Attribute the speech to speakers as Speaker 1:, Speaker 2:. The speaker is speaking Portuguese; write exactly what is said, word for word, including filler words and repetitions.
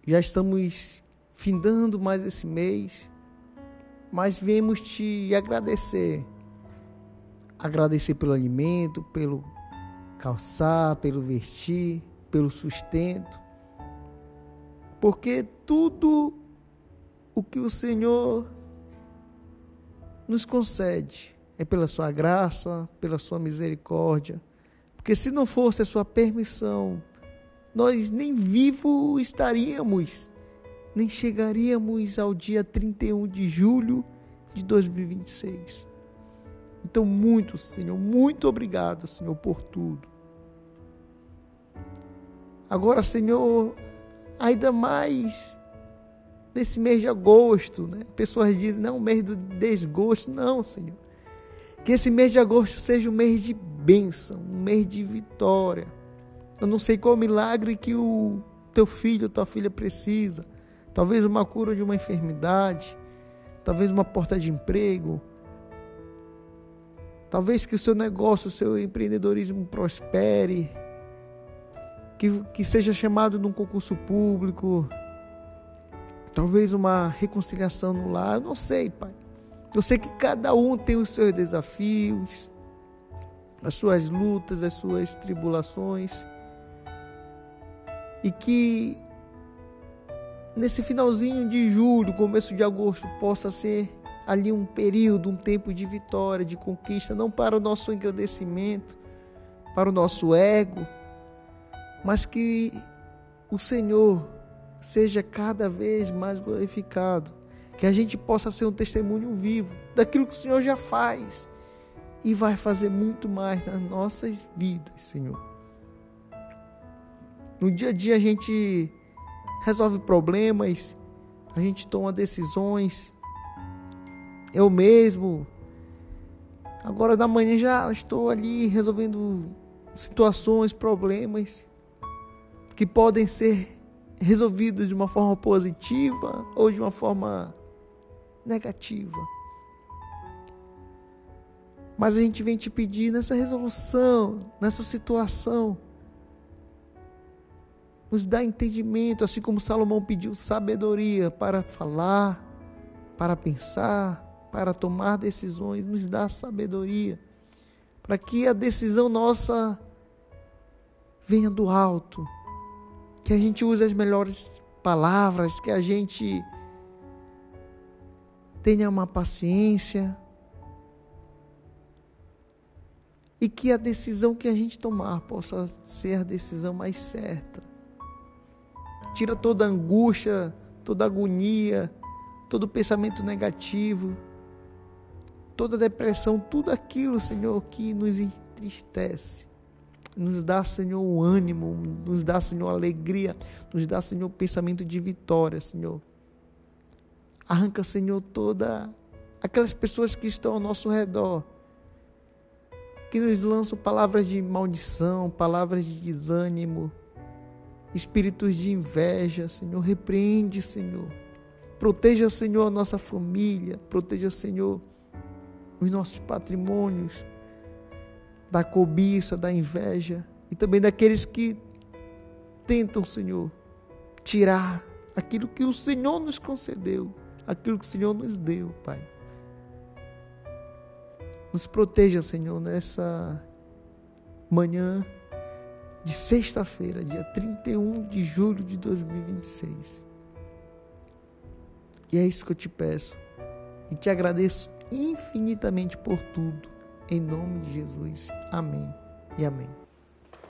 Speaker 1: já estamos findando mais esse mês, mas viemos te agradecer. Agradecer pelo alimento, pelo calçar, pelo vestir, pelo sustento. Porque tudo o que o Senhor nos concede é pela sua graça, pela sua misericórdia. Porque se não fosse a sua permissão, nós nem vivos estaríamos, nem chegaríamos ao dia trinta e um de julho de dois mil e vinte e seis. Então, muito, Senhor, muito obrigado, Senhor, por tudo. Agora, Senhor, ainda mais nesse mês de agosto, né? Pessoas dizem, não, mês do desgosto. Não, Senhor. Que esse mês de agosto seja um mês de bênção, um mês de vitória. Eu não sei qual milagre que o teu filho, tua filha precisa. Talvez uma cura de uma enfermidade, talvez uma porta de emprego, talvez que o seu negócio, o seu empreendedorismo prospere, que, que seja chamado num concurso público, talvez uma reconciliação no lar. Eu não sei, Pai. Eu sei que cada um tem os seus desafios, as suas lutas, as suas tribulações, e que nesse finalzinho de julho, começo de agosto, possa ser ali um período, um tempo de vitória, de conquista, não para o nosso engrandecimento, para o nosso ego, mas que o Senhor seja cada vez mais glorificado, que a gente possa ser um testemunho vivo daquilo que o Senhor já faz e vai fazer muito mais nas nossas vidas, Senhor. No dia a dia a gente resolve problemas, a gente toma decisões. Eu mesmo, agora da manhã já estou ali resolvendo situações, problemas que podem ser resolvidos de uma forma positiva ou de uma forma negativa. Mas a gente vem te pedir nessa resolução, nessa situação, nos dá entendimento, assim como Salomão pediu sabedoria para falar, para pensar, para tomar decisões. Nos dá sabedoria, para que a decisão nossa venha do alto, que a gente use as melhores palavras, que a gente tenha uma paciência, e que a decisão que a gente tomar possa ser a decisão mais certa. Tira toda a angústia, toda a agonia, todo o pensamento negativo, toda a depressão, tudo aquilo, Senhor, que nos entristece. Nos dá, Senhor, o ânimo, nos dá, Senhor, alegria, nos dá, Senhor, pensamento de vitória, Senhor. Arranca, Senhor, toda aquelas pessoas que estão ao nosso redor, que nos lançam palavras de maldição, palavras de desânimo, espíritos de inveja, Senhor. Repreende, Senhor. Proteja, Senhor, a nossa família, proteja, Senhor, os nossos patrimônios, da cobiça, da inveja, e também daqueles que tentam, Senhor, tirar aquilo que o Senhor nos concedeu, aquilo que o Senhor nos deu, Pai. Nos proteja, Senhor, nessa manhã de sexta-feira, dia trinta e um de julho de dois mil e vinte e seis. E é isso que eu te peço, e te agradeço infinitamente por tudo, em nome de Jesus. Amém e amém.